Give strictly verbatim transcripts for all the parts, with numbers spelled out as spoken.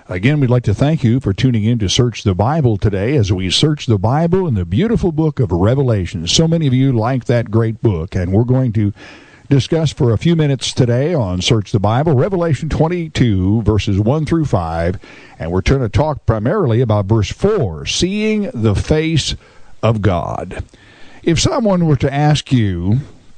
Again, we'd like to thank you for tuning in to Search the Bible today as we search the Bible in the beautiful book of Revelation. So many of you like that great book, and we're going to discuss for a few minutes today on Search the Bible, Revelation twenty-two, verses one through five, and we're going to talk primarily about verse four, seeing the face of God. If someone were to ask you,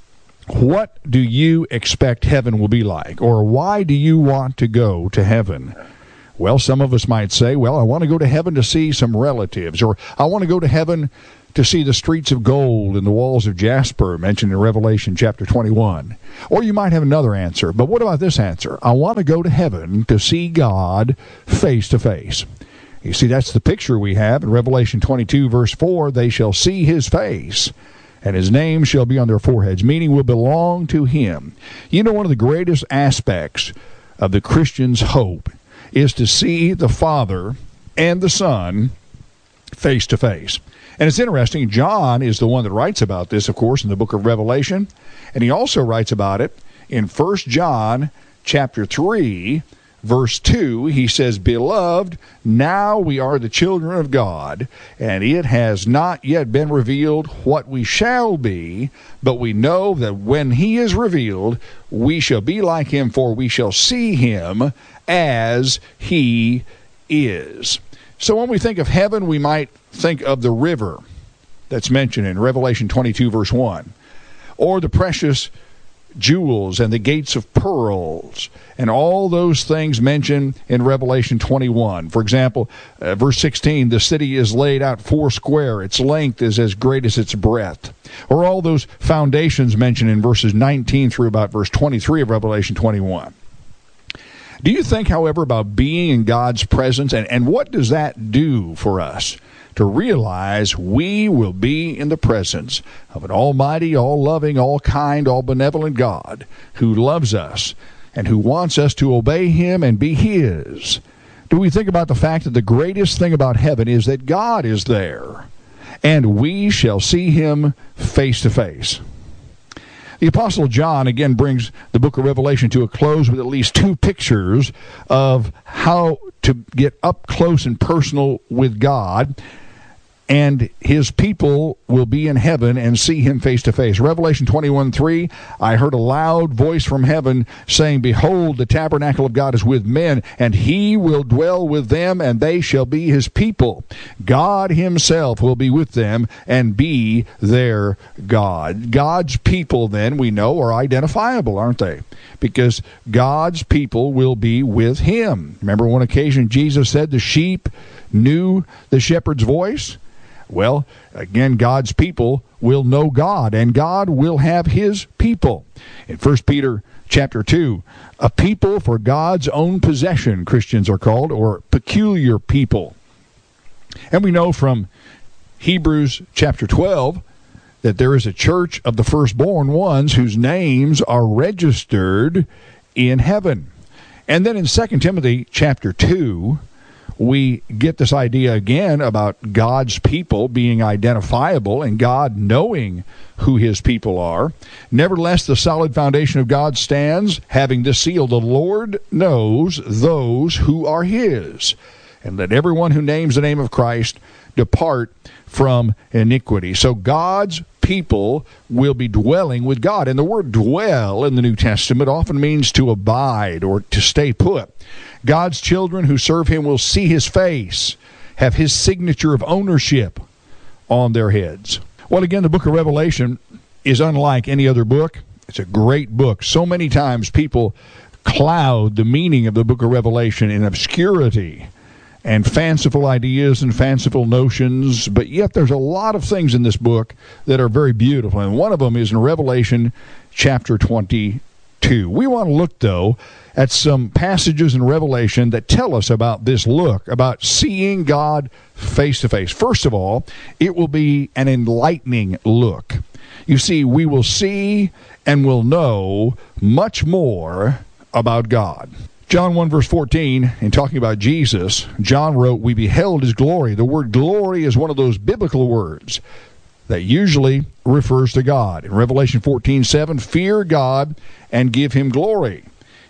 what do you expect heaven will be like, or why do you want to go to heaven? Well, some of us might say, well, I want to go to heaven to see some relatives, or I want to go to heaven to see the streets of gold and the walls of jasper mentioned in Revelation chapter twenty-one. Or you might have another answer, but what about this answer? I want to go to heaven to see God face to face. You see, that's the picture we have in Revelation twenty-two, verse four. They shall see his face, and his name shall be on their foreheads, meaning will belong to him. You know, one of the greatest aspects of the Christian's hope is to see the Father and the Son face to face. And it's interesting, John is the one that writes about this, of course, in the book of Revelation, and he also writes about it in First John chapter three, verse two. He says, "Beloved, now we are the children of God, and it has not yet been revealed what we shall be, but we know that when he is revealed, we shall be like him, for we shall see him as he is." So when we think of heaven, we might think of the river that's mentioned in Revelation twenty-two, verse one, or the precious jewels and the gates of pearls, and all those things mentioned in Revelation twenty-one. For example, uh, verse sixteen, the city is laid out four square, its length is as great as its breadth. Or all those foundations mentioned in verses nineteen through about verse twenty-three of Revelation twenty-one. Do you think, however, about being in God's presence, and, and what does that do for us? To realize we will be in the presence of an almighty, all-loving, all-kind, all-benevolent God who loves us and who wants us to obey him and be his. Do we think about the fact that the greatest thing about heaven is that God is there, and we shall see him face to face? The Apostle John, again, brings the book of Revelation to a close with at least two pictures of how to get up close and personal with God, and his people will be in heaven and see him face to face. Revelation twenty-one three, I heard a loud voice from heaven saying, "Behold, the tabernacle of God is with men, and he will dwell with them, and they shall be his people. God himself will be with them and be their God." God's people, then, we know, are identifiable, aren't they? Because God's people will be with him. Remember one occasion Jesus said the sheep knew the shepherd's voice? Well, again, God's people will know God, and God will have his people. In First Peter chapter two, a people for God's own possession, Christians are called, or peculiar people. And we know from Hebrews chapter twelve that there is a church of the firstborn ones whose names are registered in heaven. And then in Second Timothy chapter two, we get this idea again about God's people being identifiable and God knowing who his people are. Nevertheless, the solid foundation of God stands, having this seal, the Lord knows those who are his. And let everyone who names the name of Christ depart from iniquity. So God's people will be dwelling with God. And the word dwell in the New Testament often means to abide or to stay put. God's children who serve him will see his face, have his signature of ownership on their heads. Well, again, the book of Revelation is unlike any other book. It's a great book. So many times people cloud the meaning of the book of Revelation in obscurity and fanciful ideas and fanciful notions, but yet there's a lot of things in this book that are very beautiful, and one of them is in Revelation chapter twenty-two. We want to look, though, at some passages in Revelation that tell us about this look, about seeing God face to face. First of all, it will be an enlightening look. You see, we will see and will know much more about God. John one verse fourteen, in talking about Jesus, John wrote, "We beheld his glory." The word glory is one of those biblical words that usually refers to God. In Revelation fourteen seven, fear God and give him glory.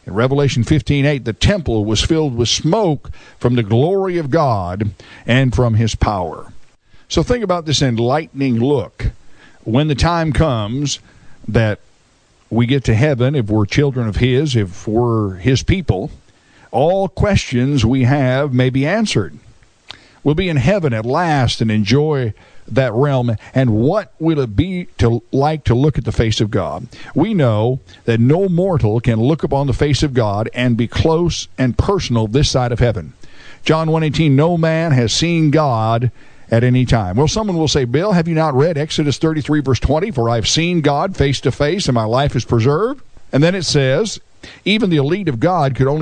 In Revelation fifteen eight, the temple was filled with smoke from the glory of God and from his power. So think about this enlightening look. When the time comes that we get to heaven, if we're children of his, if we're his people, all questions we have may be answered. We'll be in heaven at last and enjoy that realm. And what will it be to like to look at the face of God? We know that no mortal can look upon the face of God and be close and personal this side of heaven. John one eighteen, no man has seen God at any time. Well, someone will say, Bill, have you not read Exodus thirty-three, verse twenty? For I've seen God face to face, and my life is preserved. And then it says, even the elite of God could only